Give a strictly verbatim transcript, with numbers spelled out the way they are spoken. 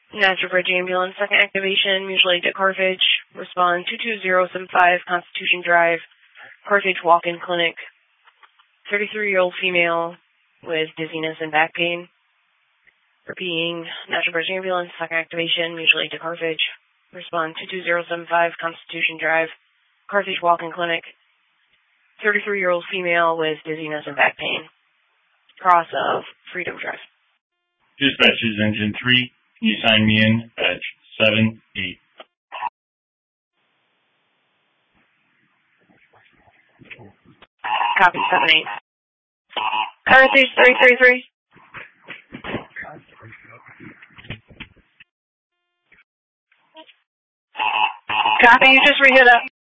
Natural Bridge Ambulance, second activation, mutual aid to Carthage. Respond two two zero seven five, Constitution Drive, Carthage Walk-In Clinic. thirty-three-year-old female with dizziness and back pain. Repeating, Natural Bridge Ambulance, second activation, mutual aid to Carthage. Respond two two zero seven five, Constitution Drive, Carthage Walk-In Clinic. thirty-three-year-old female with dizziness and back pain. Cross of Freedom Drive. Dispatches Engine three, can you sign me in? Batch seven eight. Copy, seven eight. Carthage three three three. Copy, you just re-hit up.